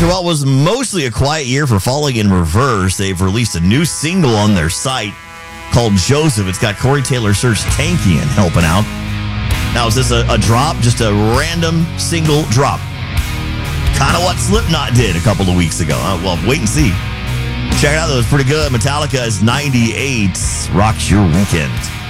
After what was mostly a quiet year for Falling in Reverse, they've released a new single on their site called Joseph. It's got Corey Taylor Search Tankian helping out. Now, is this a drop? Just a random single drop? Kind of what Slipknot did a couple of weeks ago. Well, wait and see. Check it out, though. It's pretty good. Metallica is 98. Rocks your weekend.